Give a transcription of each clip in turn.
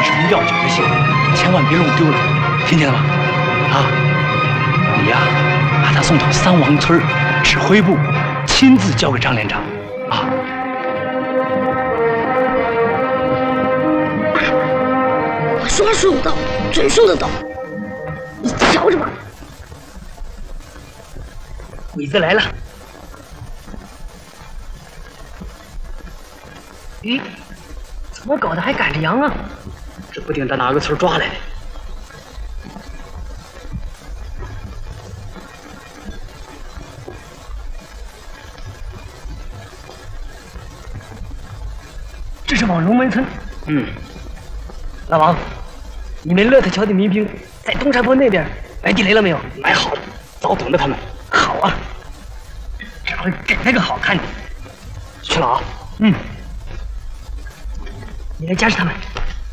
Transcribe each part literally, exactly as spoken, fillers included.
什么要紧的信，千万别弄丢了，听见了吗？啊，你呀，把他送到三王村指挥部，亲自交给张连长。啊。 我说话说有道，准送得到，你瞧着吧。 鬼子来了！咦，怎么搞的还赶着羊啊？指不定在哪个村抓来的。这是往龙门村。 嗯， 老王，你们乐特桥的民兵在东山坡那边埋地雷了没有？ 埋好了，早等着他们。 好啊，这回给那个好看的。 去了啊。 嗯，你来夹着他们。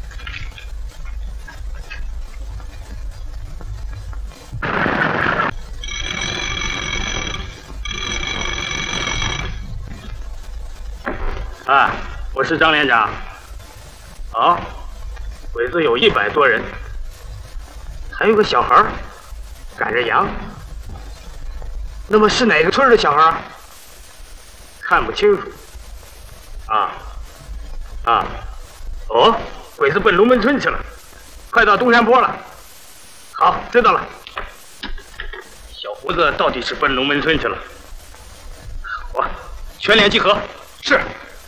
哎，我是张连长。啊，鬼子有一百多人，还有个小孩赶着羊。那么是哪个村的小孩？看不清楚。啊啊哦，鬼子奔龙门村去了，快到东山坡了。好，知道了。小胡子到底是奔龙门村去了。好啊，全连集合。是。